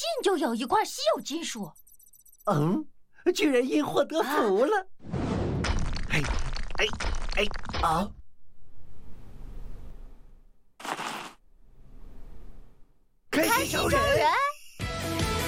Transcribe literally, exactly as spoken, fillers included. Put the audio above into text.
就有一块稀有金属。 嗯，居然因祸得福了！哎哎哎啊！开心小人。